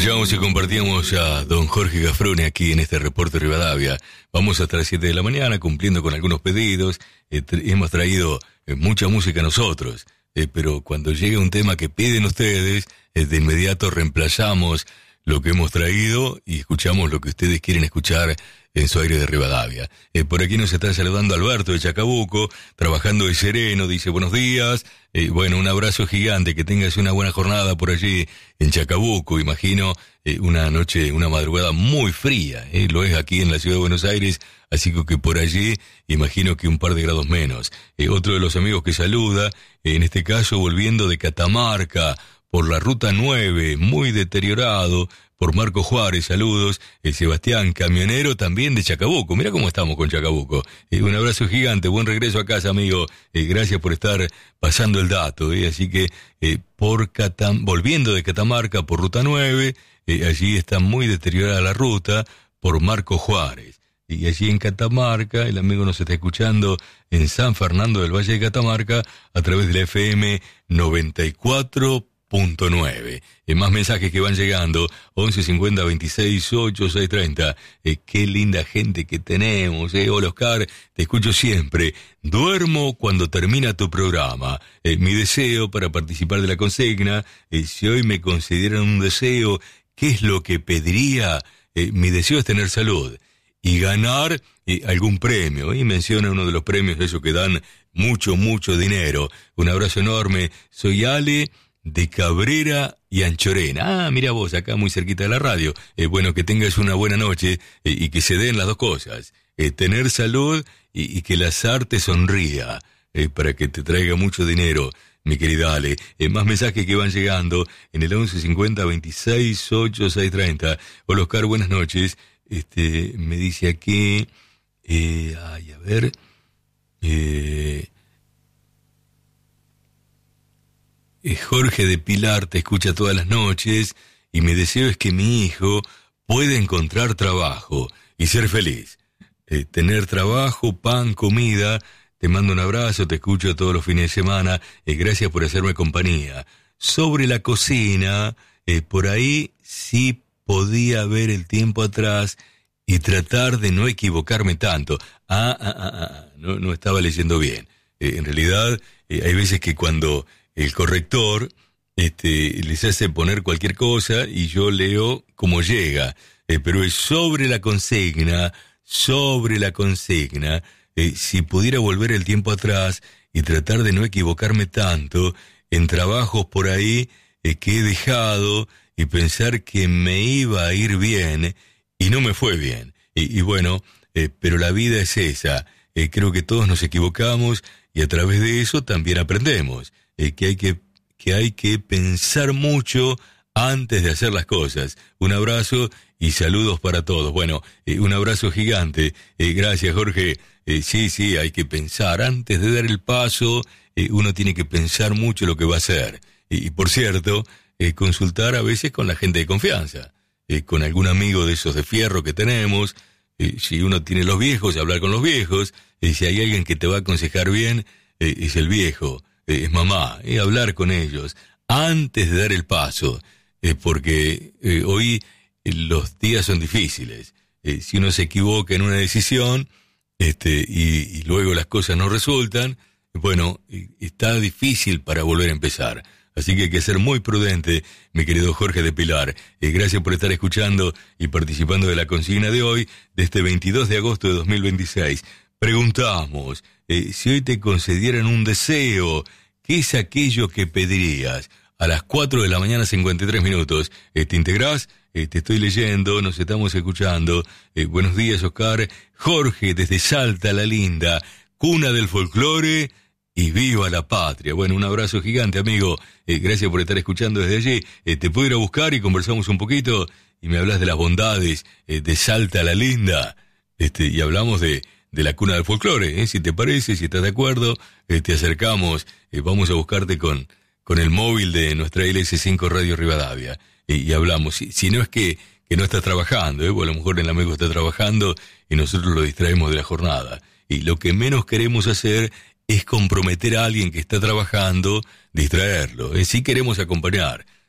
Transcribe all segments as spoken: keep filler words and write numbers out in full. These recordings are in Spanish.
Escuchábamos y compartíamos a don Jorge Gafrone aquí en este reporte Rivadavia. Vamos hasta las siete de la mañana cumpliendo con algunos pedidos. Eh, tra- hemos traído eh, mucha música nosotros, eh, pero cuando llega un tema que piden ustedes, eh, de inmediato reemplazamos lo que hemos traído y escuchamos lo que ustedes quieren escuchar en su aire de Rivadavia. Eh, por aquí nos está saludando Alberto de Chacabuco, trabajando de sereno, dice buenos días. Eh, bueno, un abrazo gigante, que tengas una buena jornada por allí en Chacabuco. Imagino eh, una noche, una madrugada muy fría, eh, lo es aquí en la ciudad de Buenos Aires, así que, que por allí imagino que un par de grados menos. Eh, otro de los amigos que saluda, eh, en este caso volviendo de Catamarca, por la ruta nueve, muy deteriorado, por Marco Juárez, saludos, el Sebastián, camionero también de Chacabuco, mira cómo estamos con Chacabuco, eh, un abrazo gigante, buen regreso a casa, amigo, eh, gracias por estar pasando el dato, eh, así que eh, por Catam- volviendo de Catamarca por ruta nueve, eh, allí está muy deteriorada la ruta, por Marco Juárez, y allí en Catamarca, el amigo nos está escuchando en San Fernando del Valle de Catamarca, a través de la F M noventa y cuatro punto nueve. Eh, más mensajes que van llegando, once cincuenta veintiséis ochenta y seis treinta. Eh, qué linda gente que tenemos, eh. Hola Oscar, te escucho siempre. Duermo cuando termina tu programa. Eh, mi deseo para participar de la consigna, eh, si hoy me consideran un deseo, ¿qué es lo que pediría? Eh, mi deseo es tener salud y ganar eh, algún premio. Y menciona uno de los premios, esos que dan mucho, mucho dinero. Un abrazo enorme. Soy Ale de Cabrera y Anchorena. Ah, mira vos, acá muy cerquita de la radio. Eh, bueno, que tengas una buena noche eh, y que se den las dos cosas. Eh, tener salud y, y que el azar te sonría, eh, para que te traiga mucho dinero, mi querida Ale. Eh, más mensajes que van llegando en el once cincuenta veintiséis ochenta y seis treinta. Hola Oscar, buenas noches. Este, me dice aquí, eh, ay, a ver, eh... Jorge de Pilar te escucha todas las noches y mi deseo es que mi hijo pueda encontrar trabajo y ser feliz. Eh, tener trabajo, pan, comida. Te mando un abrazo, te escucho todos los fines de semana. Eh, gracias por hacerme compañía. Sobre la cocina, eh, por ahí sí podía ver el tiempo atrás y tratar de no equivocarme tanto. Ah, ah, ah, ah no, no estaba leyendo bien. Eh, en realidad, eh, hay veces que cuando el corrector este, les hace poner cualquier cosa y yo leo como llega, eh, pero es sobre la consigna, sobre la consigna, eh, si pudiera volver el tiempo atrás y tratar de no equivocarme tanto en trabajos por ahí eh, que he dejado y pensar que me iba a ir bien y no me fue bien. Y, y bueno, eh, pero la vida es esa, eh, creo que todos nos equivocamos y a través de eso también aprendemos. Eh, que hay que que hay que pensar mucho antes de hacer las cosas. Un abrazo y saludos para todos. Bueno, eh, un abrazo gigante. Eh, gracias, Jorge. Eh, sí, sí, hay que pensar antes de dar el paso. Eh, uno tiene que pensar mucho lo que va a hacer. Y, y por cierto, eh, consultar a veces con la gente de confianza, eh, con algún amigo de esos de fierro que tenemos. Eh, si uno tiene los viejos, hablar con los viejos. Eh, si hay alguien que te va a aconsejar bien, eh, es el viejo. Eh, es mamá, eh, hablar con ellos antes de dar el paso, eh, porque eh, hoy eh, los días son difíciles. Eh, si uno se equivoca en una decisión este, y, y luego las cosas no resultan, bueno, eh, está difícil para volver a empezar. Así que hay que ser muy prudente, mi querido Jorge de Pilar. Eh, gracias por estar escuchando y participando de la consigna de hoy, de este veintidós de agosto de dos mil veintiséis. Preguntamos, eh, si hoy te concedieran un deseo, ¿qué es aquello que pedirías? A las cuatro de la mañana, cincuenta y tres minutos. Eh, ¿Te integrás? Eh, te estoy leyendo, nos estamos escuchando. Eh, buenos días, Oscar. Jorge, desde Salta, la linda, cuna del folclore y viva la patria. Bueno, un abrazo gigante, amigo. Eh, gracias por estar escuchando desde allí. Eh, te puedo ir a buscar y conversamos un poquito y me hablas de las bondades eh, de Salta, la linda. Este, y hablamos de... de la cuna del folclore, ¿eh? Si te parece, si estás de acuerdo, eh, te acercamos, eh, vamos a buscarte con, con el móvil de nuestra L S cinco Radio Rivadavia, eh, y hablamos. Si, si no es que, que no estás trabajando, ¿eh? O a lo mejor el amigo está trabajando y nosotros lo distraemos de la jornada. Y lo que menos queremos hacer es comprometer a alguien que está trabajando, distraerlo, ¿eh? Sí queremos acompañar,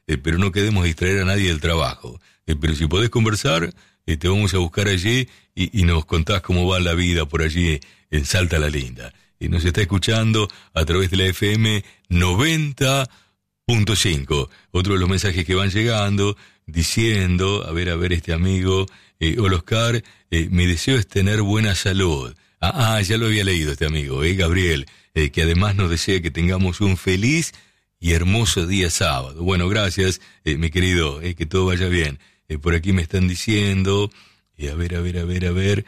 eh, pero no queremos distraer a nadie del trabajo. Eh, pero si podés conversar, eh, te vamos a buscar allí y, y nos contás cómo va la vida por allí en Salta la Linda. Y nos está escuchando a través de la F M noventa punto cinco. Otro de los mensajes que van llegando, diciendo, a ver, a ver, este amigo, eh, hola Oscar, eh, mi deseo es tener buena salud. Ah, ah, ya lo había leído este amigo, eh, Gabriel, eh, que además nos desea que tengamos un feliz y hermoso día sábado. Bueno, gracias, eh, mi querido, eh, que todo vaya bien. Eh, por aquí me están diciendo, eh, a ver, a ver, a ver, a ver,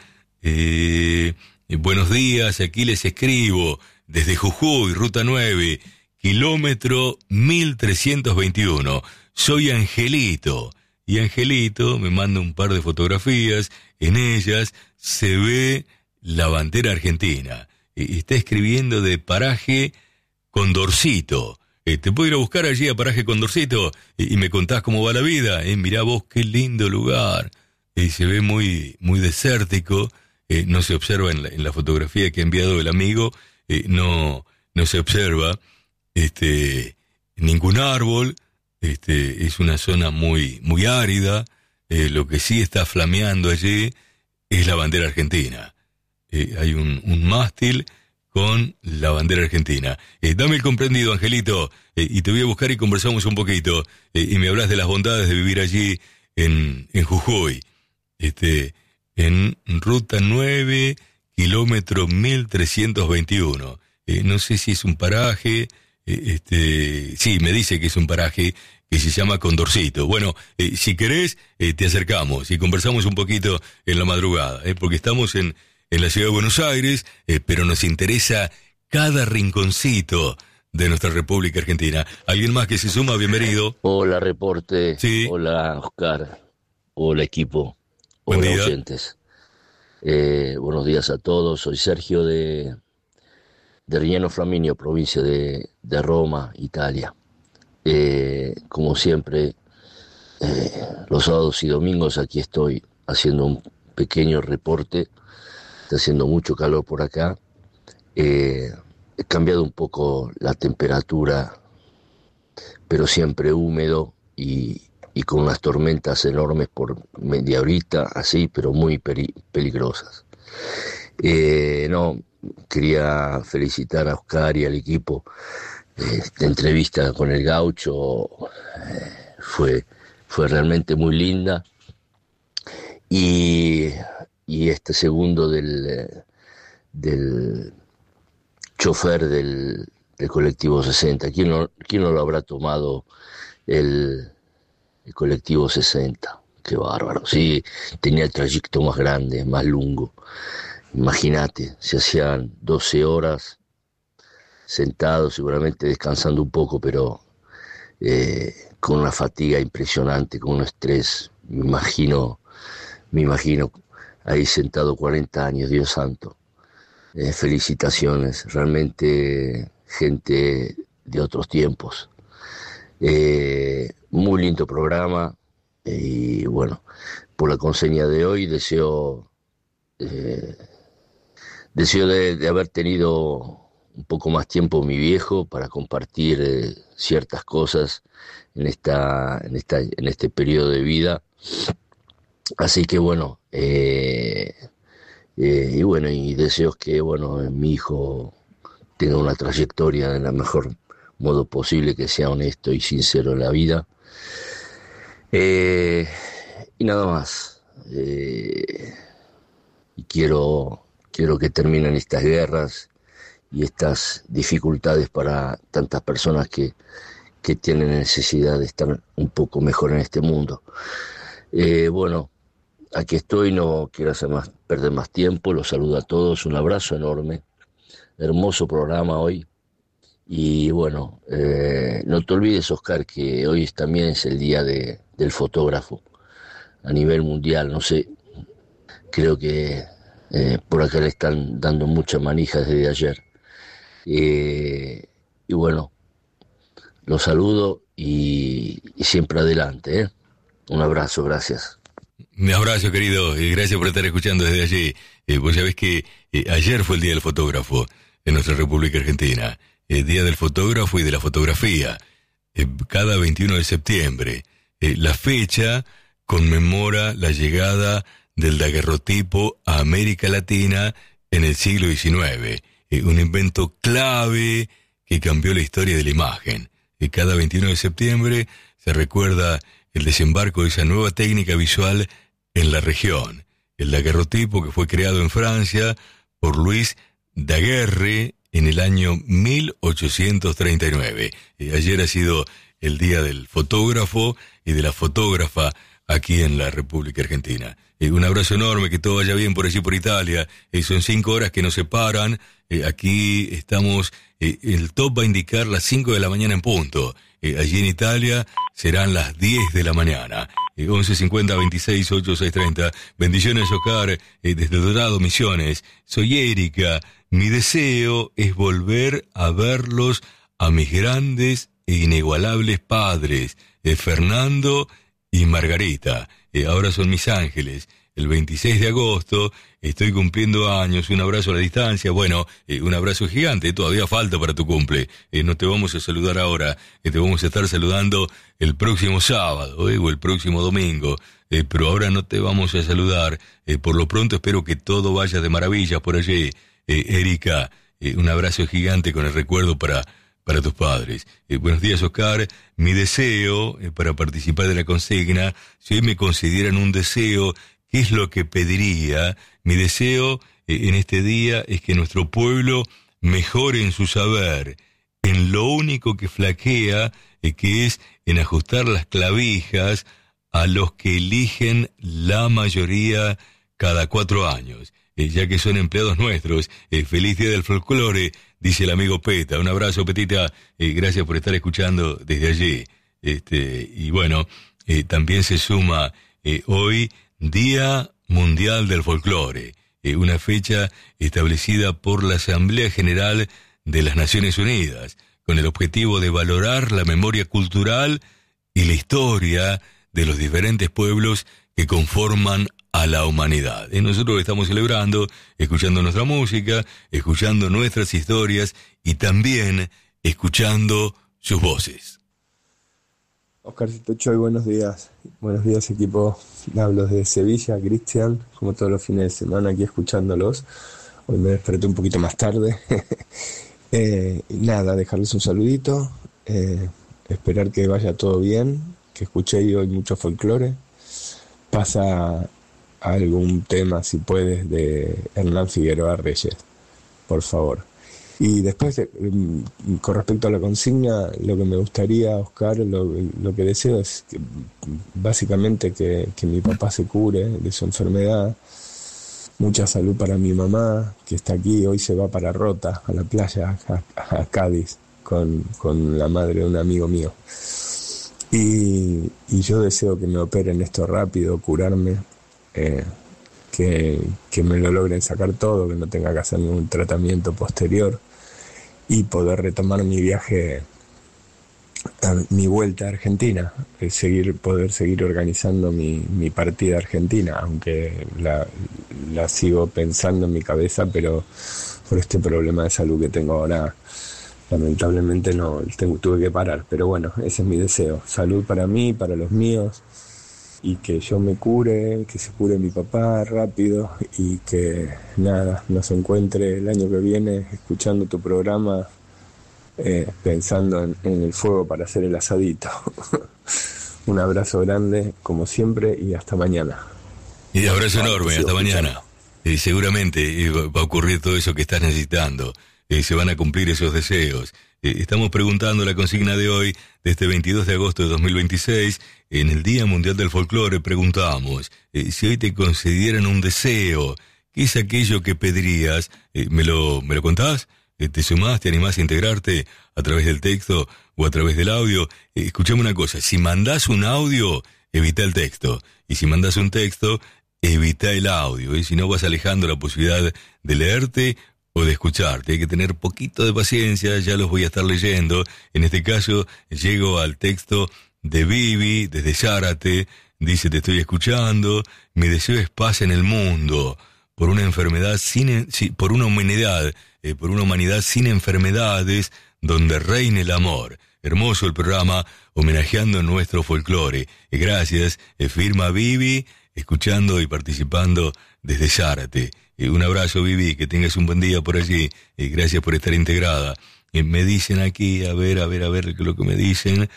eh, eh, buenos días, aquí les escribo, desde Jujuy, Ruta nueve, kilómetro mil trescientos veintiuno. Soy Angelito. Y Angelito me manda un par de fotografías. En ellas se ve la bandera argentina. Y está escribiendo de Paraje Condorcito. Eh, ¿Te puedo ir a buscar allí a Paraje Condorcito? Y, y me contás cómo va la vida. Eh, mirá vos, qué lindo lugar. Eh, se ve muy, muy desértico. Eh, no se observa en la, en la fotografía que ha enviado el amigo. Eh, no, no se observa este, ningún árbol. Este, es una zona muy, muy árida. Eh, lo que sí está flameando allí es la bandera argentina. Eh, hay un, un mástil con la bandera argentina. Eh, dame el comprendido, Angelito, eh, y te voy a buscar y conversamos un poquito. Eh, y me hablas de las bondades de vivir allí en, en Jujuy. Este, en Ruta nueve, kilómetro mil trescientos veintiuno. Eh, no sé si es un paraje... Este, sí, me dice que es un paraje que se llama Condorcito. Bueno, eh, si querés, eh, te acercamos y conversamos un poquito en la madrugada, eh, porque estamos en, en la ciudad de Buenos Aires, eh, pero nos interesa cada rinconcito de nuestra República Argentina. ¿Alguien más que se suma? Bienvenido. Hola, reporte. Sí. Hola, Oscar. Hola, equipo. Buen Hola, día. oyentes. Eh, buenos días a todos. Soy Sergio de... de Rignano Flaminio, provincia de, de Roma, Italia. Eh, como siempre, eh, los sábados y domingos aquí estoy haciendo un pequeño reporte. Está haciendo mucho calor por acá. Eh, he cambiado un poco la temperatura, pero siempre húmedo y, y con unas tormentas enormes por media horita, así, pero muy peri- peligrosas. Eh, no... Quería felicitar a Oscar y al equipo. Eh, esta entrevista con el Gaucho eh, fue, fue realmente muy linda. Y, y este segundo del, del chofer del, del colectivo sesenta. ¿Quién no, quién no lo habrá tomado el, el colectivo sesenta? Qué bárbaro. Sí, tenía el trayecto más grande, más lungo. Imagínate, se hacían doce horas sentados, seguramente descansando un poco, pero eh, con una fatiga impresionante, con un estrés. Me imagino, me imagino ahí sentado cuarenta años, Dios santo. Eh, felicitaciones, realmente gente de otros tiempos. Eh, muy lindo programa eh, y bueno, por la conseña de hoy deseo... Eh, Deseo de, de haber tenido un poco más tiempo mi viejo para compartir eh, ciertas cosas en esta, en esta, en este periodo de vida. Así que bueno, eh, eh, y bueno, y deseos que bueno mi hijo tenga una trayectoria en el mejor modo posible, que sea honesto y sincero en la vida. Eh, y nada más. Eh, y quiero Quiero que terminen estas guerras y estas dificultades para tantas personas que, que tienen necesidad de estar un poco mejor en este mundo. Eh, bueno, aquí estoy, no quiero hacer más, perder más tiempo, los saludo a todos, un abrazo enorme, hermoso programa hoy. Y bueno, eh, no te olvides, Oscar, que hoy también es el día de, del fotógrafo a nivel mundial, no sé, creo que... Eh, por acá le están dando mucha manija desde ayer. Eh, y bueno, los saludo y, y siempre adelante. ¿eh? Un abrazo, gracias. Un abrazo, querido, y gracias por estar escuchando desde allí. Eh, vos sabés que eh, ayer fue el Día del Fotógrafo en nuestra República Argentina. El Día del Fotógrafo y de la Fotografía. eh, cada veintiuno de septiembre. Eh, la fecha conmemora la llegada del daguerrotipo a América Latina en el siglo diecinueve, eh, un invento clave que cambió la historia de la imagen. Eh, cada veintiuno de septiembre se recuerda el desembarco de esa nueva técnica visual en la región. El daguerrotipo, que fue creado en Francia por Louis Daguerre en el año mil ochocientos treinta y nueve. Eh, ayer ha sido el día del fotógrafo y de la fotógrafa aquí en la República Argentina. Eh, un abrazo enorme, que todo vaya bien por allí por Italia. Eh, son cinco horas que nos separan. Eh, aquí estamos, eh, el top va a indicar las cinco de la mañana en punto. Eh, allí en Italia serán las diez de la mañana. Eh, once cincuenta veintiséis ocho seis treinta. Bendiciones, Oscar, eh, desde Dorado, Misiones. Soy Erika. Mi deseo es volver a verlos a mis grandes e inigualables padres, eh, Fernando y Margarita. Eh, ahora son mis ángeles. El veintiséis de agosto estoy cumpliendo años. Un abrazo a la distancia. Bueno, eh, un abrazo gigante. Todavía falta para tu cumple. Eh, no te vamos a saludar ahora. Eh, te vamos a estar saludando el próximo sábado eh, o el próximo domingo. Eh, pero ahora no te vamos a saludar. Eh, por lo pronto espero que todo vaya de maravilla por allí. Eh, Erika, eh, un abrazo gigante con el recuerdo para... para tus padres. Eh, buenos días, Oscar. Mi deseo, eh, para participar de la consigna, si hoy me concedieran un deseo, ¿qué es lo que pediría? Mi deseo eh, en este día es que nuestro pueblo mejore en su saber, en lo único que flaquea, eh, que es en ajustar las clavijas a los que eligen la mayoría cada cuatro años. Eh, ya que son empleados nuestros. Eh, feliz día del folclore, dice el amigo Peta. Un abrazo, Petita, eh, gracias por estar escuchando desde allí. Este, y bueno, eh, también se suma eh, hoy Día Mundial del Folclore, eh, una fecha establecida por la Asamblea General de las Naciones Unidas, con el objetivo de valorar la memoria cultural y la historia de los diferentes pueblos que conforman a la humanidad. Y nosotros estamos celebrando, escuchando nuestra música, escuchando nuestras historias y también escuchando sus voces. Oscarcito Choy, buenos días. Buenos días, equipo. Hablo de Sevilla, Cristian, como todos los fines de semana aquí escuchándolos. Hoy me desperté un poquito más tarde. eh, nada, dejarles un saludito, eh, esperar que vaya todo bien, que escuché hoy mucho folclore. Pasa algún tema, si puedes, de Hernán Figueroa Reyes, por favor. Y después, eh, con respecto a la consigna, lo que me gustaría, Oscar, lo, lo que deseo es que, básicamente que, que mi papá se cure de su enfermedad. Mucha salud para mi mamá, que está aquí, hoy se va para Rota, a la playa, a, a Cádiz, con, con la madre de un amigo mío. Y, y yo deseo que me operen esto rápido, curarme, eh, que, que me lo logren sacar todo, que no tenga que hacer ningún tratamiento posterior y poder retomar mi viaje, a mi vuelta a Argentina, eh, seguir, poder seguir organizando mi, mi partida a Argentina, aunque la, la sigo pensando en mi cabeza, pero por este problema de salud que tengo ahora, lamentablemente no tengo, tuve que parar, pero bueno, ese es mi deseo, salud para mí, para los míos, y que yo me cure, que se cure mi papá rápido y que nada, nos encuentre el año que viene escuchando tu programa, eh, pensando en, en el fuego para hacer el asadito. Un abrazo grande, como siempre, y hasta mañana. Y abrazo enorme, hasta mañana. Y seguramente va a ocurrir todo eso que estás necesitando. Eh, se van a cumplir esos deseos. Eh, estamos preguntando la consigna de hoy, de este veintidós de agosto de dos mil veintiséis, en el Día Mundial del Folclore, preguntamos, eh, si hoy te concedieran un deseo, ¿qué es aquello que pedirías? Eh, ¿me lo, me lo contás? Eh, ¿Te sumás, te animás a integrarte a través del texto o a través del audio? Eh, escuchame una cosa, si mandás un audio, evita el texto, y si mandás un texto, evita el audio, y si no vas alejando la posibilidad de leerte o de escucharte. Hay que tener poquito de paciencia, ya los voy a estar leyendo. En este caso, llego al texto de Vivi, desde Zárate. Dice, te estoy escuchando, mi deseo es paz en el mundo, por una enfermedad sin, por una humanidad, eh, por una humanidad sin enfermedades, donde reine el amor. hermoso el programa, homenajeando nuestro folclore. Eh, gracias, eh, firma Vivi, escuchando y participando desde Zárate. Eh, un abrazo, Vivi, que tengas un buen día por allí. Eh, gracias por estar integrada. Eh, me dicen aquí, a ver, a ver, a ver lo que me dicen.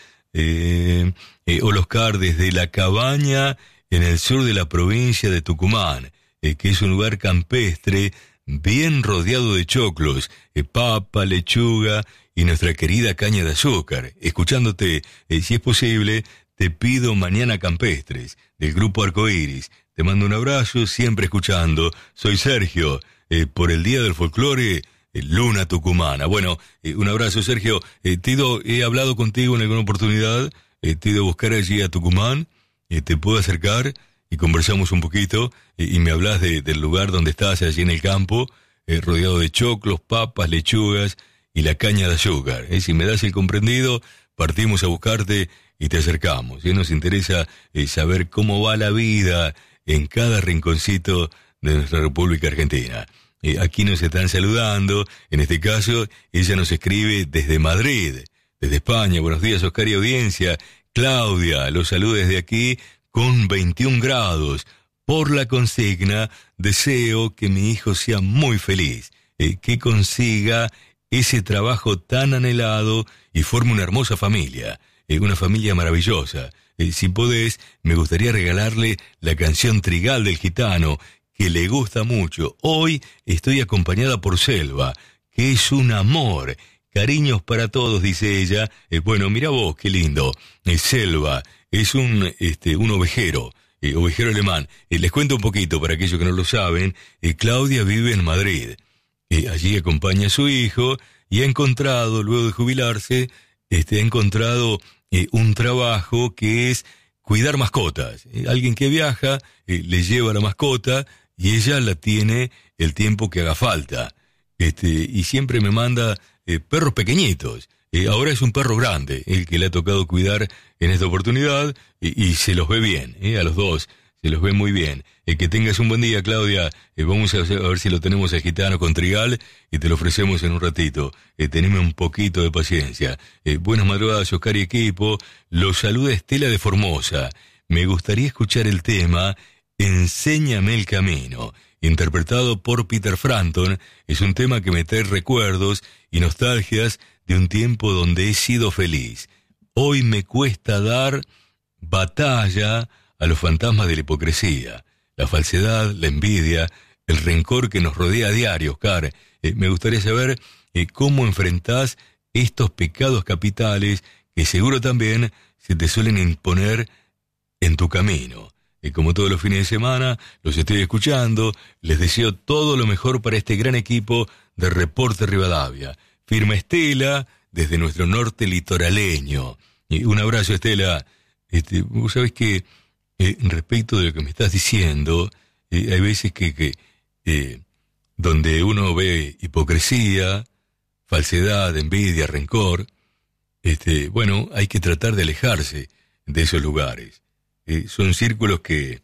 Eh, eh, Oloscar desde La Cabaña, en el sur de la provincia de Tucumán, eh, que es un lugar campestre, bien rodeado de choclos, eh, papa, lechuga y nuestra querida caña de azúcar. Escuchándote, eh, si es posible, te pido Mañana Campestres, del grupo Arcoíris. Te mando un abrazo, siempre escuchando. Soy Sergio, eh, por el Día del Folclore, eh, Luna Tucumana. Bueno, eh, un abrazo, Sergio. Eh, te he, ido, he hablado contigo en alguna oportunidad, eh, te he ido a buscar allí a Tucumán, eh, te puedo acercar y conversamos un poquito, eh, y me hablas de, del lugar donde estás, allí en el campo, eh, rodeado de choclos, papas, lechugas y la caña de azúcar. Eh, si me das el comprendido, partimos a buscarte y te acercamos. Eh, nos interesa eh, saber cómo va la vida en cada rinconcito de nuestra República Argentina. Eh, aquí nos están saludando, en este caso, ella nos escribe desde Madrid, desde España. Buenos días, Oscar y audiencia. Claudia, los saludo desde aquí con veintiún grados. Por la consigna, deseo que mi hijo sea muy feliz, eh, que consiga ese trabajo tan anhelado y forme una hermosa familia, eh, una familia maravillosa. Eh, si podés, me gustaría regalarle la canción Trigal del Gitano, que le gusta mucho. Hoy estoy acompañada por Selva, que es un amor. Cariños para todos, dice ella. Eh, bueno, mira vos, qué lindo. Eh, Selva es un, este, un ovejero, eh, ovejero alemán. Eh, les cuento un poquito para aquellos que no lo saben. Eh, Claudia vive en Madrid. Eh, allí acompaña a su hijo y ha encontrado, luego de jubilarse, este, ha encontrado eh, un trabajo que es cuidar mascotas. Eh, alguien que viaja, eh, le lleva la mascota y ella la tiene el tiempo que haga falta. Este, y siempre me manda eh, perros pequeñitos. Eh, ahora es un perro grande, el que le ha tocado cuidar en esta oportunidad, y, y se los ve bien, eh, a los dos, se los ve muy bien. Eh, que tengas un buen día, Claudia. Eh, vamos a, hacer, a ver si lo tenemos al gitano con trigal y te lo ofrecemos en un ratito. Eh, teneme un poquito de paciencia. Eh, buenas madrugadas, Oscar y equipo. Los saluda Estela de Formosa. Me gustaría escuchar el tema Enséñame el Camino, interpretado por Peter Frampton. Es un tema que me trae recuerdos y nostalgias de un tiempo donde he sido feliz. Hoy me cuesta dar batalla a los fantasmas de la hipocresía, la falsedad, la envidia, el rencor que nos rodea a diario, Oscar. Eh, me gustaría saber eh, cómo enfrentás estos pecados capitales que seguro también se te suelen imponer en tu camino. Y como todos los fines de semana, los estoy escuchando. Les deseo todo lo mejor para este gran equipo de Reporte Rivadavia. Firma Estela, desde nuestro norte litoraleño. Y un abrazo, Estela. Este, vos sabés que, eh, respecto de lo que me estás diciendo, eh, hay veces que, que eh, donde uno ve hipocresía, falsedad, envidia, rencor, este, bueno, hay que tratar de alejarse de esos lugares. Eh, son círculos que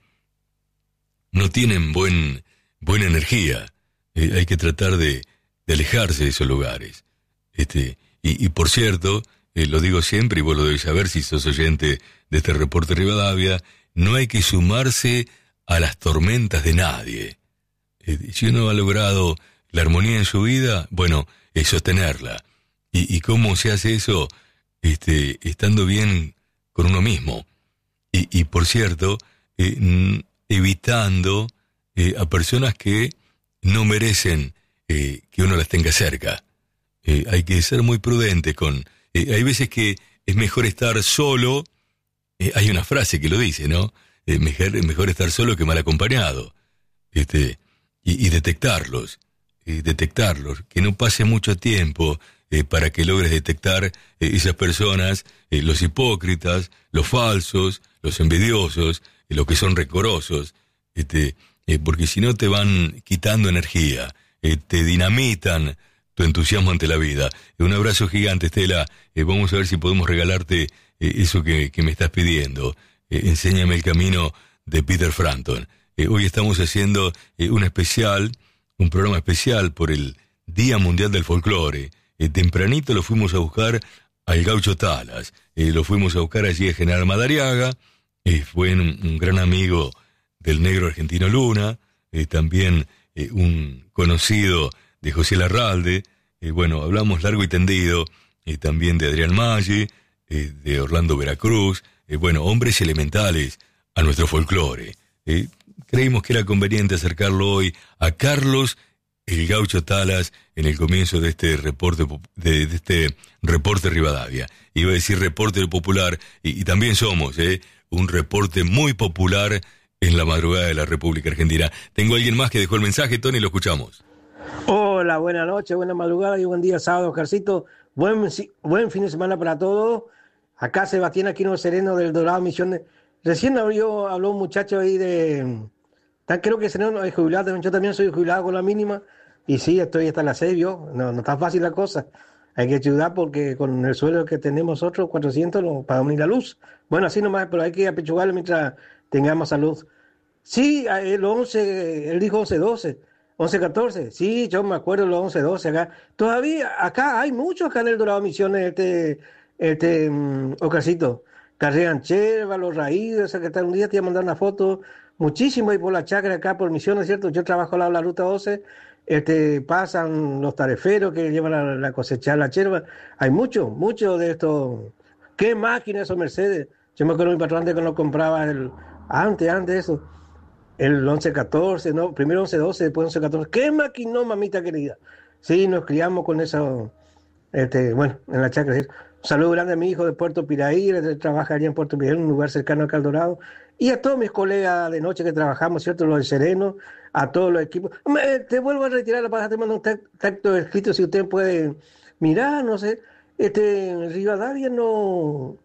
no tienen buen, buena energía. Eh, hay que tratar de, de alejarse de esos lugares. Este, y, y por cierto, eh, lo digo siempre, y vos lo debes saber si sos oyente de este Reporte Rivadavia, no hay que sumarse a las tormentas de nadie. Eh, si uno ha logrado la armonía en su vida, bueno, es sostenerla. ¿Y, y cómo se hace eso? Este, estando bien con uno mismo. Y, y por cierto, eh, evitando eh, a personas que no merecen eh, que uno las tenga cerca. Eh, hay que ser muy prudente con... Eh, hay veces que es mejor estar solo, eh, hay una frase que lo dice, ¿no? Eh, mejor, mejor estar solo que mal acompañado. Este, y, y detectarlos, eh, detectarlos, que no pase mucho tiempo eh, para que logres detectar eh, esas personas, eh, los hipócritas, los falsos, los envidiosos, eh, los que son rencorosos, este, eh, porque si no te van quitando energía, eh, te dinamitan tu entusiasmo ante la vida. Eh, un abrazo gigante, Estela. Eh, vamos a ver si podemos regalarte eh, eso que, que me estás pidiendo. Eh, Enséñame el Camino, de Peter Frampton. Eh, hoy estamos haciendo eh, un especial, un programa especial por el Día Mundial del Folclore. Eh, tempranito lo fuimos a buscar al Gaucho Talas. Eh, lo fuimos a buscar allí a General Madariaga. Eh, fue un, un gran amigo del negro argentino Luna. Eh, también eh, un conocido de José Larralde. Eh, bueno, hablamos largo y tendido. Eh, también de Adrián Maggi, eh, de Orlando Veracruz. Eh, bueno, hombres elementales a nuestro folclore. Eh, creímos que era conveniente acercarlo hoy a Carlos el Gaucho Talas en el comienzo de este reporte de, de este reporte Rivadavia. Iba a decir reporte popular, y, y también somos eh, un reporte muy popular en la madrugada de la República Argentina. Tengo a alguien más que dejó el mensaje, Tony, lo escuchamos. Hola, buenas noches, buena madrugada y buen día sábado, Oscarcito. Buen, buen fin de semana para todos. Acá Sebastián Aquino Sereno del Dorado Misiones. Recién habló, habló un muchacho ahí de... Creo que Sereno es jubilado, yo también soy jubilado con la mínima. Y sí, estoy hasta las seis, ¿vio? No, no está fácil la cosa. Hay que ayudar porque con el sueldo que tenemos nosotros, cuatrocientos, no pagamos ni la luz. Bueno, así nomás, pero hay que apechugarlo mientras tengamos salud. Sí, el once, él dijo once doce, once catorce. Sí, yo me acuerdo los once doce acá. Todavía acá hay muchos acá en el Dorado Misiones, este, este, um, Oscarcito. Carrean Cherva, Los Raíces, que tal un día te iba a mandar una foto. Muchísimo ahí por la chacra acá, por Misiones, ¿cierto? Yo trabajo al lado de la ruta doce. Este, pasan los tareferos que llevan a la cosechar la cherva. Hay mucho, mucho de esto. ¿Qué máquina esos Mercedes? Yo me acuerdo de mi patrón antes que no compraba el, antes, antes eso, el once catorce, no, primero once doce, después once catorce. ¿Qué máquina, mamita querida? Sí, nos criamos con eso, este, bueno, en la chacra. Un saludo grande a mi hijo de Puerto Piraí, él trabaja allá en Puerto Piraí, un lugar cercano a Caldorado. Y a todos mis colegas de noche que trabajamos, ¿cierto? Los de Sereno, a todos los equipos. Me, te vuelvo a retirar la palabra, te mando un texto escrito, si usted puede mirar, no sé. Este, Rivadavia no...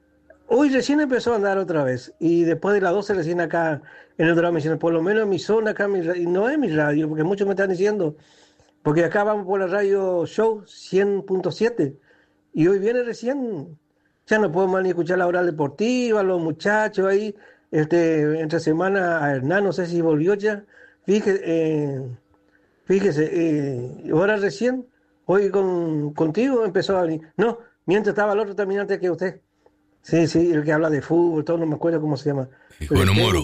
Hoy recién empezó a andar otra vez, y después de las doce recién acá en el Dorado Misiones, por lo menos en mi zona acá, mi, y no es mi radio, porque muchos me están diciendo, porque acá vamos por la radio Show cien punto siete, y hoy viene recién, ya no podemos ni escuchar la hora deportiva, los muchachos ahí, este, entre semana a Hernán, no sé si volvió ya, fíjese, eh, fíjese, eh, ahora recién, hoy con, contigo empezó a venir, no, mientras estaba el otro también antes que usted, sí, sí, el que habla de fútbol, todo, no me acuerdo cómo se llama. Bueno, Moro.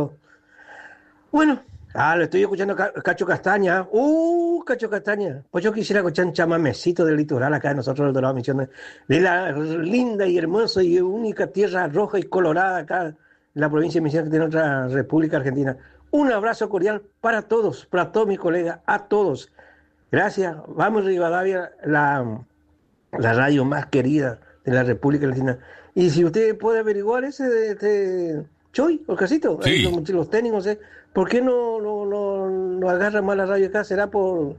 Bueno, ah, lo estoy escuchando a Cacho Castaña, uh, Cacho Castaña, pues yo quisiera escuchar un chamamecito del litoral acá de nosotros, del Dorado Misiones, de la linda y hermosa y única tierra roja y colorada acá, la provincia de Misiones, que tiene otra República Argentina. Un abrazo cordial para todos, para todos mis colegas, a todos. Gracias. Vamos, Rivadavia, la, la radio más querida de la República Argentina. Y si usted puede averiguar ese de, de Choy, Oscarcito, sí. los, los técnicos, ¿eh? ¿Por qué no, no, no, no agarra más la radio acá? ¿Será por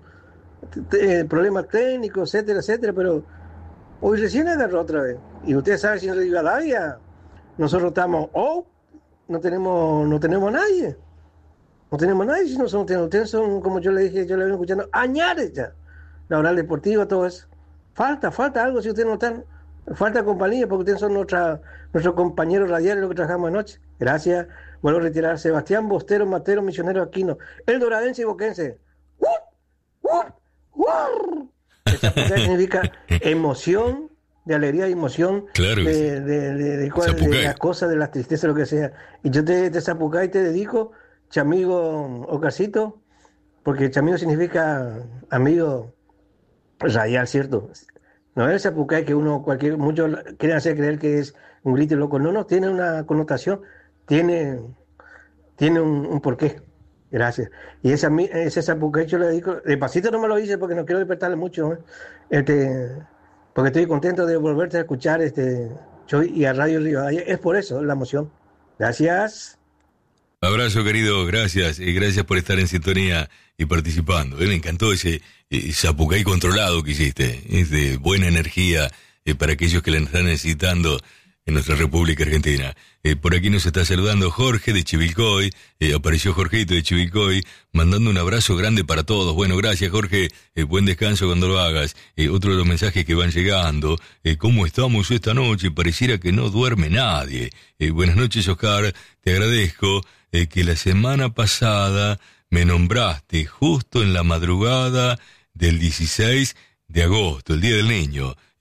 te, problemas técnicos, etcétera, etcétera? Pero hoy recién agarró otra vez. Y usted sabe, si en Rivadavia nosotros estamos... Oh, No tenemos, no tenemos a nadie. No tenemos a nadie. Si no son, ustedes son, como yo le dije, yo le vengo escuchando, añares ya. La oral deportiva, todo eso. Falta, falta algo si ustedes no están. Falta compañía, porque ustedes son nuestra, nuestros compañeros radiales, lo que trabajamos anoche. Gracias. Vuelvo a retirar. Sebastián Bostero, Matero, Misionero Aquino. El doradense y boquense. ¡Uh! ¡Uh! ¡Uh! Esa significa emoción, de alegría y emoción, claro de, sí. de, de, de, de, de, de las cosas, de las tristezas, lo que sea. Y yo te, te Zapucay te dedico, chamigo Oscarcito, porque chamigo significa amigo radial, ¿cierto? No es el Zapucay que uno, cualquier, muchos quieren hacer creer que es un grito loco. No, no, tiene una connotación, tiene, tiene un, un porqué. Gracias. Y esa, ese Zapucay yo le dedico, de pasito no me lo hice porque no quiero despertarle mucho, ¿eh? Este... porque estoy contento de volverte a escuchar este Choy y a Radio Rivadavia. Es por eso, la emoción. Gracias. Abrazo, querido, gracias. Y gracias por estar en sintonía y participando. Eh, me encantó ese eh, Zapucay controlado que hiciste. Es de buena energía eh, para aquellos que la están necesitando en nuestra República Argentina. Eh, por aquí nos está saludando Jorge de Chivilcoy, eh, apareció Jorgito de Chivilcoy, mandando un abrazo grande para todos. Bueno, gracias Jorge, eh, buen descanso cuando lo hagas. Eh, otro de los mensajes que van llegando, eh, ¿cómo estamos esta noche? Pareciera que no duerme nadie. Eh, buenas noches, Oscar, te agradezco eh, que la semana pasada me nombraste justo en la madrugada del dieciséis de agosto, el Día del Niño.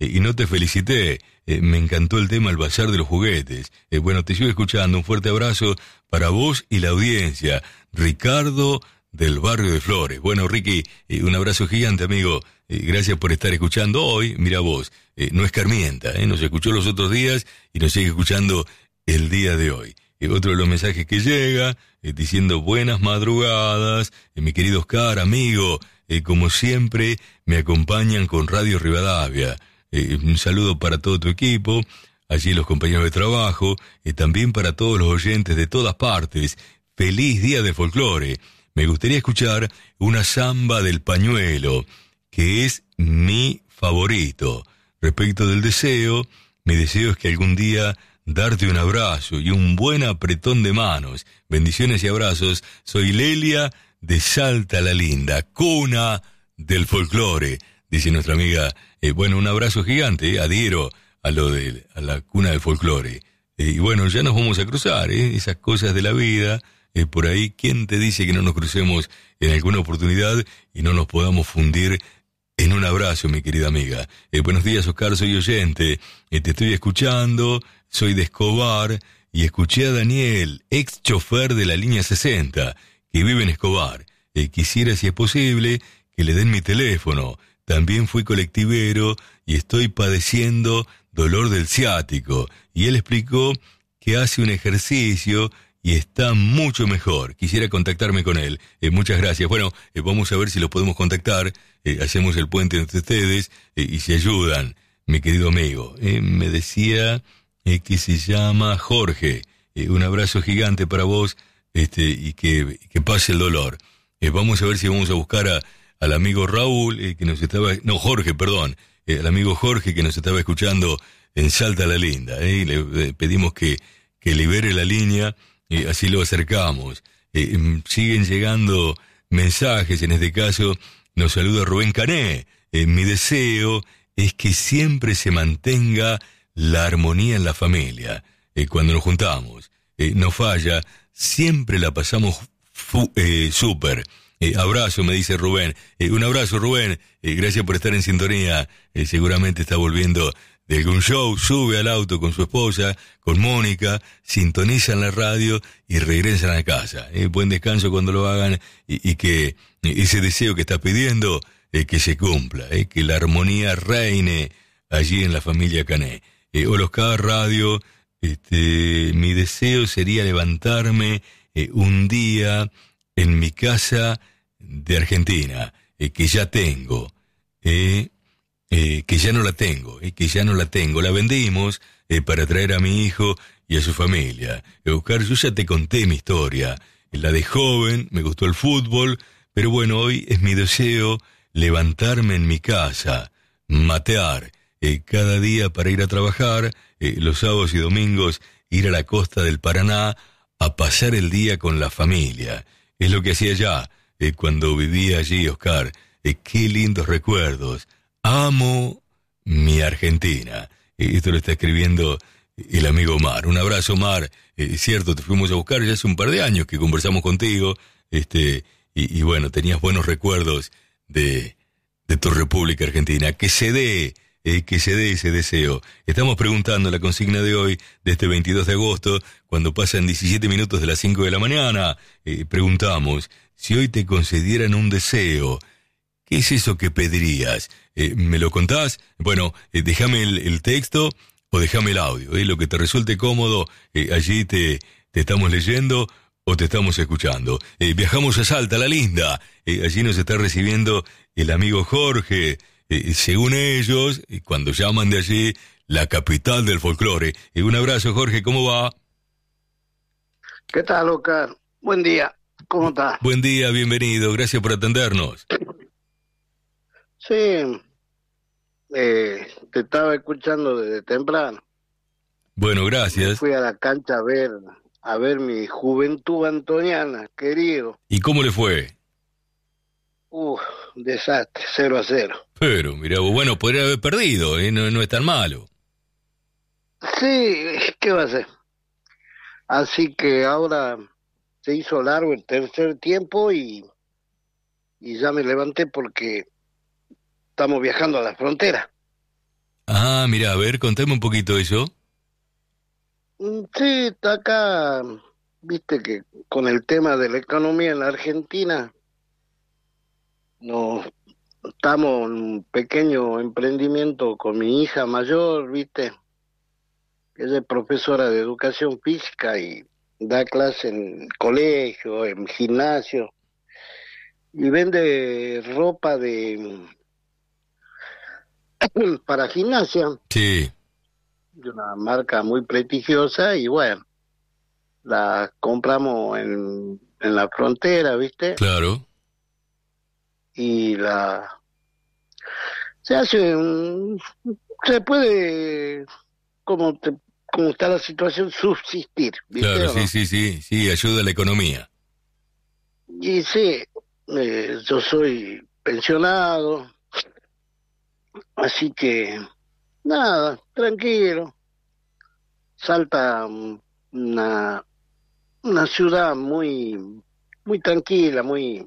eh, y no te felicité. Eh, me encantó el tema El Bazar de los Juguetes. Eh, bueno, te sigo escuchando. Un fuerte abrazo para vos y la audiencia. Ricardo del barrio de Flores. Bueno, Ricky, eh, un abrazo gigante, amigo. Eh, gracias por estar escuchando hoy. Mira vos, eh, no escarmienta, eh, nos escuchó los otros días y nos sigue escuchando el día de hoy. Eh, otro de los mensajes que llega, eh, diciendo buenas madrugadas, eh, mi querido Oscar, amigo, eh, como siempre me acompañan con Radio Rivadavia. Eh, un saludo para todo tu equipo, allí los compañeros de trabajo, eh, también para todos los oyentes de todas partes. Feliz Día de Folclore. Me gustaría escuchar una samba del pañuelo, que es mi favorito. Respecto del deseo, mi deseo es que algún día darte un abrazo y un buen apretón de manos. Bendiciones y abrazos. Soy Lelia de Salta la Linda, cuna del folclore, dice nuestra amiga. Eh, bueno, un abrazo gigante, eh, adhiero a lo de a la cuna del folclore. Eh, y bueno, ya nos vamos a cruzar, eh, esas cosas de la vida. Eh, por ahí, ¿quién te dice que no nos crucemos en alguna oportunidad y no nos podamos fundir en un abrazo, mi querida amiga? Eh, buenos días, Oscar, soy oyente, eh, te estoy escuchando, soy de Escobar, y escuché a Daniel, ex chofer de la línea sesenta, que vive en Escobar. Eh, quisiera, si es posible, que le den mi teléfono. También fui colectivero y estoy padeciendo dolor del ciático. Y él explicó que hace un ejercicio y está mucho mejor. Quisiera contactarme con él. Eh, muchas gracias. Bueno, eh, vamos a ver si lo podemos contactar. Eh, hacemos el puente entre ustedes eh, y se ayudan, mi querido amigo. Eh, me decía eh, que se llama Jorge. Eh, un abrazo gigante para vos este, y que, que pase el dolor. Eh, vamos a ver si vamos a buscar a, al amigo Raúl, eh, que nos estaba... No, Jorge, perdón. Eh, al amigo Jorge que nos estaba escuchando en Salta la Linda. Eh, y le, le pedimos que, que libere la línea. Eh, así lo acercamos. Eh, siguen llegando mensajes, en este caso nos saluda Rubén Cané. Eh, mi deseo es que siempre se mantenga la armonía en la familia. Eh, cuando nos juntamos, eh, no falla, siempre la pasamos fu- eh, súper. Eh, abrazo, me dice Rubén. Eh, un abrazo, Rubén. Eh, gracias por estar en sintonía. Eh, seguramente está volviendo de algún show, sube al auto con su esposa, con Mónica, sintonizan la radio y regresan a casa. Eh, buen descanso cuando lo hagan y, y que ese deseo que estás pidiendo, eh, que se cumpla, eh, que la armonía reine allí en la familia Cané. Eh, hola Oscar, radio, este, mi deseo sería levantarme eh, un día en mi casa de Argentina, eh, que ya tengo, eh, Eh, que ya no la tengo, eh, que ya no la tengo. La vendimos eh, para traer a mi hijo y a su familia. Eh, Oscar, yo ya te conté mi historia. La de joven, me gustó el fútbol, pero bueno, hoy es mi deseo levantarme en mi casa, matear, eh, cada día para ir a trabajar, eh, los sábados y domingos ir a la costa del Paraná a pasar el día con la familia. Es lo que hacía ya, eh, cuando vivía allí, Oscar. Eh, qué lindos recuerdos. Amo mi Argentina. Eh, esto lo está escribiendo el amigo Omar. Un abrazo, Omar. Es eh, cierto, te fuimos a buscar ya hace un par de años que conversamos contigo. Este, y, y bueno, tenías buenos recuerdos de, de tu República Argentina. Que se dé, eh, que se dé ese deseo. Estamos preguntando la consigna de hoy, de este veintidós de agosto, cuando pasan diecisiete minutos de las cinco de la mañana. Eh, preguntamos, si hoy te concedieran un deseo, ¿qué es eso que pedirías? Eh, ¿Me lo contás? Bueno, eh, déjame el, el texto o déjame el audio. Eh, lo que te resulte cómodo, eh, allí te, te estamos leyendo o te estamos escuchando. Eh, viajamos a Salta, la Linda. Eh, allí nos está recibiendo el amigo Jorge. Eh, según ellos, eh, cuando llaman de allí, la capital del folclore. Eh, un abrazo, Jorge, ¿cómo va? ¿Qué tal, Oscar? Buen día. ¿Cómo estás? Buen día, bienvenido. Gracias por atendernos. Sí, eh, te estaba escuchando desde temprano. Bueno, gracias. Fui a la cancha a ver a ver mi Juventud Antoniana, querido. ¿Y cómo le fue? Uf, desastre, cero a cero. Pero, mira, bueno, podría haber perdido, ¿eh? no, no es tan malo. Sí, ¿qué va a hacer? Así que ahora se hizo largo el tercer tiempo y, y ya me levanté porque estamos viajando a la frontera. Ah, mira, a ver, contame un poquito eso. Sí, está acá, viste que con el tema de la economía en la Argentina, nos estamos en un pequeño emprendimiento con mi hija mayor, viste. Ella es profesora de educación física y da clase en colegio, en gimnasio, y vende ropa de para gimnasia, Sí, de una marca muy prestigiosa, y bueno, la compramos en, en la frontera, ¿viste? claro. Y la se hace un, se puede, como te, como está la situación, subsistir, ¿viste? Claro, ¿O sí, no? sí, sí, sí, ayuda a la economía. Y sí, eh, yo soy pensionado, así que nada, tranquilo. Salta, mm, una una ciudad muy muy tranquila, muy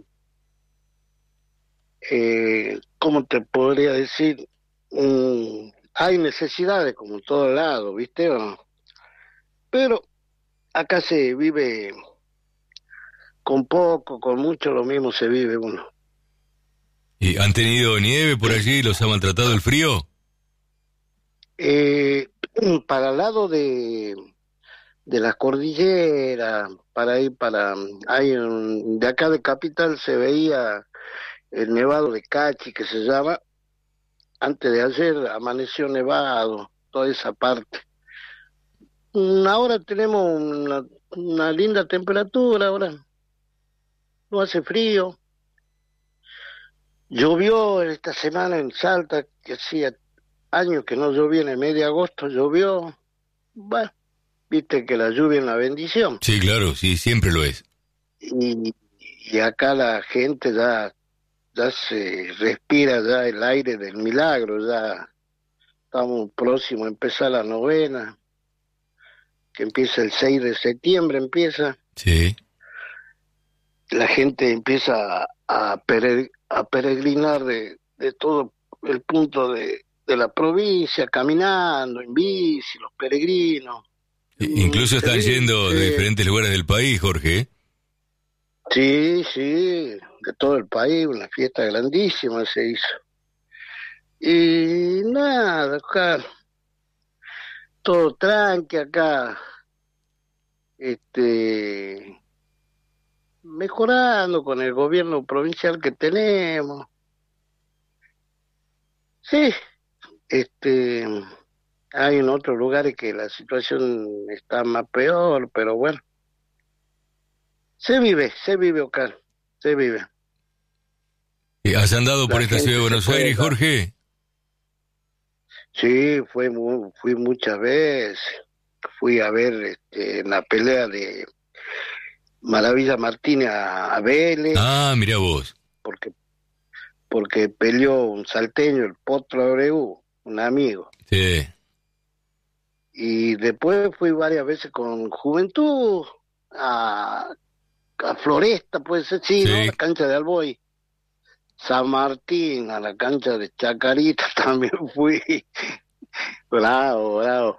eh, ¿cómo te podría decir? Mm, hay necesidades como en todo lado, ¿viste? ¿O no? Pero acá se vive con poco, con mucho, lo mismo se vive uno. ¿Y han tenido nieve por allí? ¿Los ha maltratado el frío? Eh, para el lado de, de las cordilleras, para ir para, hay un, de acá de Capital se veía el nevado de Cachi, que se llama. Antes de ayer amaneció nevado, toda esa parte. Mm, Ahora tenemos una, una linda temperatura, ahora no hace frío. Llovió esta semana en Salta, que hacía años que no llovía, en el mes de agosto llovió. Bueno, viste que la lluvia es una bendición. Sí, claro, sí, siempre lo es. Y, y acá la gente ya, ya se respira ya el aire del milagro, ya estamos próximos a empezar la novena, que empieza el seis de septiembre, empieza. Sí. La gente empieza a, a, pere- a peregrinar de, de todo el punto de, de la provincia, caminando, en bici, los peregrinos. I- Incluso Mm, están sí, yendo de sí. diferentes lugares del país, Jorge. Sí, sí, de todo el país, una fiesta grandísima se hizo. Y nada, acá, todo tranqui acá, este, mejorando con el gobierno provincial que tenemos. Sí, este, hay en otros lugares que la situación está más peor, pero bueno, se vive, se vive, Oscar, se vive. Eh, ¿Has andado por La esta gente ciudad de se Buenos puede Aires, dar. Jorge? Sí, fui, mu- fui muchas veces, fui a ver este, la pelea de Maravilla Martínez a, a Vélez, Ah, mirá vos. porque, porque peleó un salteño, el Potro Abreu, un amigo. Sí. Y después fui varias veces con Juventud a, a Floresta, puede ser, sí, Sí. ¿no? La cancha de Alboy. San Martín, a la cancha de Chacarita también fui. Bravo, bravo.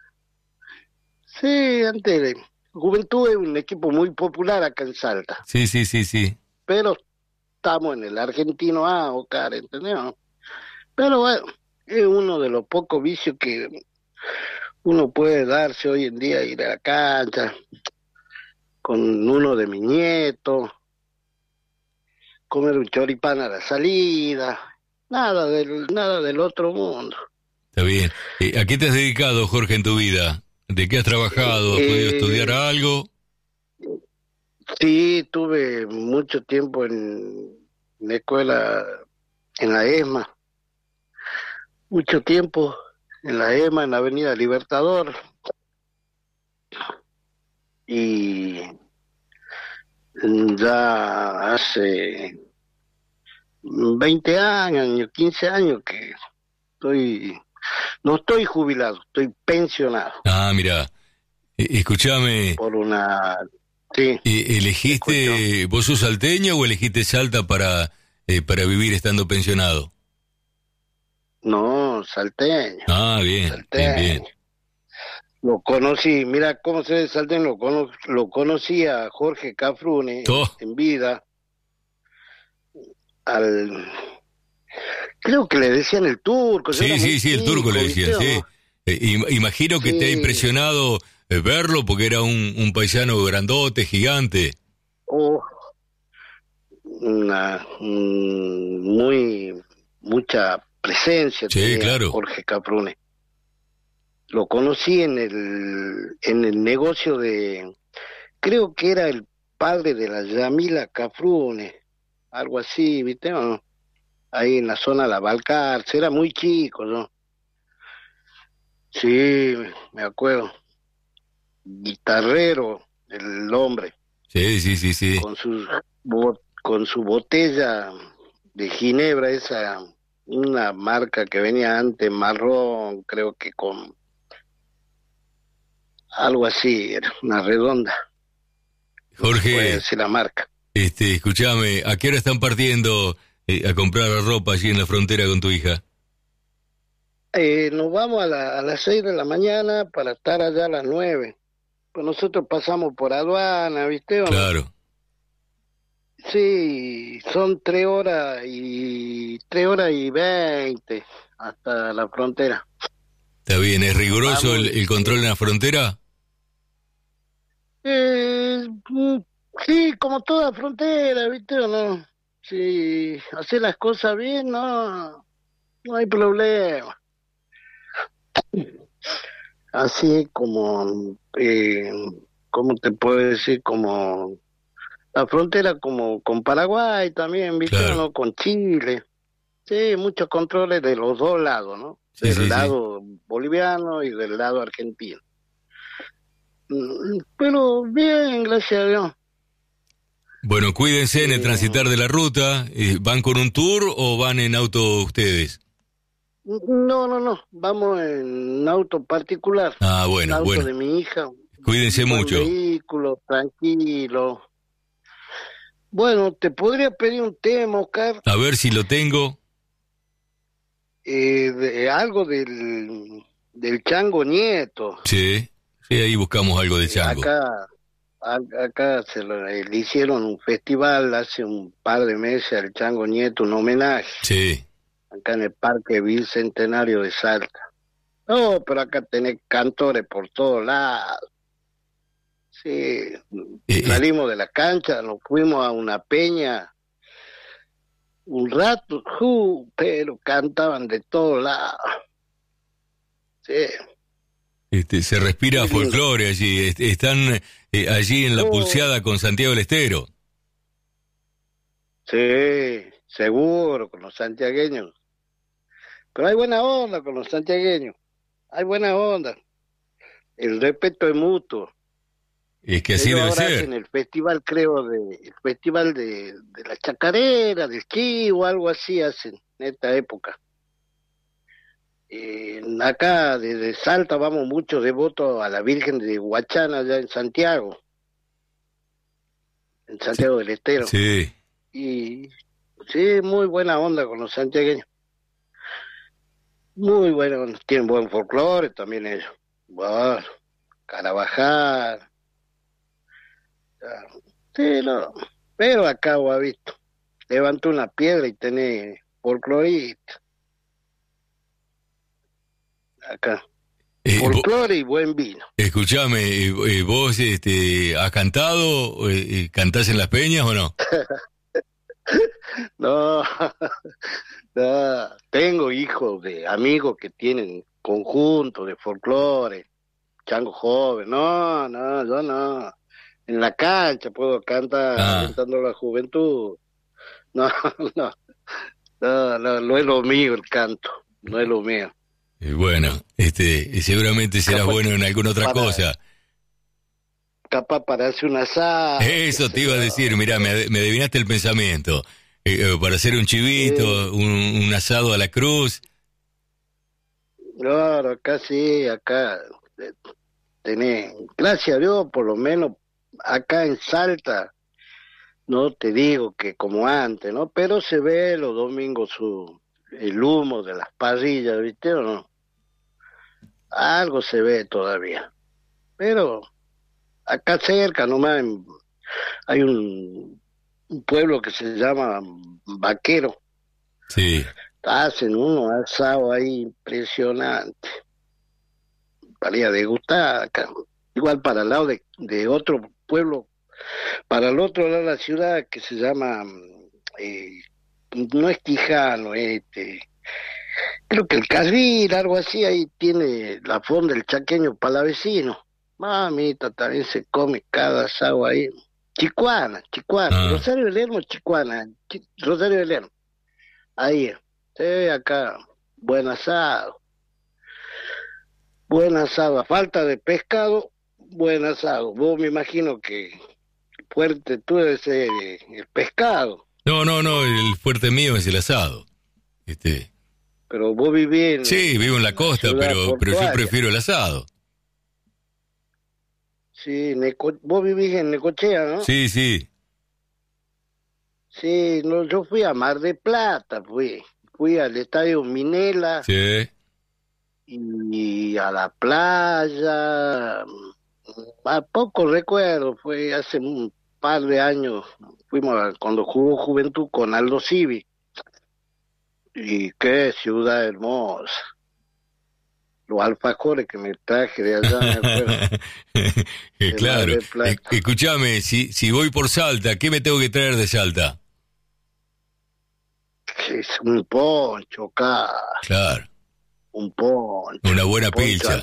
Sí, antes de... Juventud es un equipo muy popular acá en Salta, Sí, sí, sí, sí. pero estamos en el Argentino A, Oscar, ¿entendés? Pero bueno, es uno de los pocos vicios que uno puede darse hoy en día, ir a la cancha con uno de mis nietos, comer un choripán a la salida, nada del, nada del otro mundo. Está bien. Eh, ¿A qué te has dedicado, Jorge, en tu vida? ¿De qué has trabajado? ¿Has Eh, podido estudiar algo? Sí, tuve mucho tiempo en la escuela, en la ESMA, mucho tiempo en la ESMA, en la Avenida Libertador, y ya hace veinte años, quince años que estoy, no estoy jubilado, estoy pensionado Ah, mira. Eh, escuchame, por una... Sí, eh, ¿elegiste, vos sos salteño o elegiste Salta para, eh, para vivir estando pensionado? No, salteño. Ah, bien, salteño. bien, bien. Lo conocí, mira cómo se ve salteño, lo, cono, lo conocí a Jorge Cafrune Oh. en vida. Al... Creo que le decían el turco. Sí, sí, sí, el turco le decían, sí. ¿no? Eh, imagino que sí. te ha impresionado eh, verlo porque era un, un paisano grandote, gigante. Oh, una, mm, muy, mucha presencia Sí, tenía claro. Jorge Cafrune. Lo conocí en el, en el negocio de, creo que era el padre de la Yamila Cafrune, algo así, ¿viste? ¿No? Ahí en la zona de la Balcarce, era muy chico, ¿no? Sí, me acuerdo. Guitarrero, el hombre. Sí, sí, sí, sí. Con su, con su botella de ginebra, esa, una marca que venía antes, marrón, creo que con algo así, era una redonda. Jorge, puede decir la marca. Este, escúchame, ¿a qué hora están partiendo eh, a comprar la ropa allí en la frontera con tu hija? Eh, nos vamos a, la, a las seis de la mañana para estar allá a las nueve. Pues nosotros pasamos por aduana, ¿viste? ¿O no? Claro. Sí, son tres horas y tres horas y veinte hasta la frontera. Está bien, ¿es riguroso el, el control en la frontera? Eh, sí, como toda frontera, ¿viste o no? Si hacer las cosas bien, no, no hay problema. Así como, eh, ¿cómo te puedo decir? Como la frontera como con Paraguay también, ¿viste? Claro. ¿No? Con Chile. Sí, muchos controles de los dos lados, ¿no? Sí, del sí, lado sí. boliviano y del lado argentino. Pero bien, gracias a Dios. Bueno, cuídense en el Sí. transitar de la ruta. Eh, ¿Van con un tour o van en auto ustedes? No, no, no. Vamos en auto particular. Ah, bueno, el auto bueno. de mi hija. Cuídense Un buen mucho. vehículo, tranquilo. Bueno, te podría pedir un tema, Oscar. A ver si lo tengo. Eh, de, algo del, del Chango Nieto. Sí, sí, ahí buscamos algo de Chango. Acá, a- acá se lo, eh, le hicieron un festival hace un par de meses al Chango Nieto, un homenaje. Sí. Acá en el Parque Bicentenario de Salta. No, pero acá tenés cantores por todos lados. Sí, Eh, salimos de la cancha, nos fuimos a una peña un rato, uh, pero cantaban de todos lados. Sí. Este, se respira Muy lindo. folclore allí. Est- Están eh, allí en la Oh. pulseada con Santiago del Estero. Sí, seguro, con los santiagueños. Pero hay buena onda con los santiagueños. Hay buena onda. El respeto es mutuo. Es que así Ellos debe ahora ser. hacen el festival, creo, de, el festival de, de la chacarera, del chivo, algo así hacen en esta época. Eh, acá desde Salta vamos mucho devotos a la Virgen de Huachana, allá en Santiago, en Santiago del Estero. Sí. Y sí, muy buena onda con los santiagueños. Muy buena onda. Tienen buen folclore también ellos. Bueno, Carabajal. Sí, no. Pero acá vos has visto. Levantó una piedra y tenés folclorista. Acá. Eh, vo- Folclore y buen vino. escuchame, eh, eh, ¿vos este, has cantado? Eh, eh, ¿Cantás en las peñas o no? No, no, tengo hijos de amigos que tienen conjuntos de folclore, chango joven. No, no, yo no. En la cancha puedo cantar Ah. alentando a la juventud. No, no, no, no, no es lo mío el canto, no es lo mío. Eh, bueno, este, eh, seguramente serás Capaz bueno en alguna otra para- cosa. Capaz para hacer un asado. Eso te iba a decir, mirá, me, ade- me adivinaste el pensamiento. Eh, eh, para hacer un chivito, un, un asado a la cruz. Claro, acá sí, acá eh, tenés, gracias a Dios, por lo menos acá en Salta, no te digo que como antes, ¿no? Pero se ve los domingos su el humo de las parrillas, ¿viste o no? Algo se ve todavía. Pero acá cerca nomás en, hay un, un pueblo que se llama Vaquero. Sí. Hacen uno asado ahí impresionante. Para ir a degustar acá. Igual para el lado de, de otro pueblo, para el otro lado de la ciudad que se llama, eh, no es Quijano, este, creo que el Carril, algo así, ahí tiene la fonda del chaqueño palavecino. Mamita, también se come cada asado ahí. Chicuana, Chicuana, Ah. Rosario de Lermo, Chicuana, Chi- Rosario de Lermo. Ahí, sí, acá, buen asado. Buen asado, a falta de pescado, buen asado. Vos me imagino que fuerte tú debes ser eh, el pescado, No, no, no, el fuerte mío es el asado. Este, pero vos vivís en... sí, vivo en la costa, ciudad pero, pero yo portuaria. prefiero el asado. Sí, Neco- vos vivís en Necochea, ¿no? Sí, sí. Sí, no, yo fui a Mar de Plata, fui. Fui al Estadio Minela Sí. y a la playa. A poco recuerdo, fue hace un par de años. Fuimos a- cuando jugó Juventud con Aldo Civi. Y qué ciudad hermosa. Los alfajores que me traje de allá, me acuerdo. Eh, De claro. Mar del Plata. Eh, escúchame, si, si voy por Salta, ¿qué me tengo que traer de Salta? Es un poncho acá, Claro, un poncho. una buena poncho pilcha.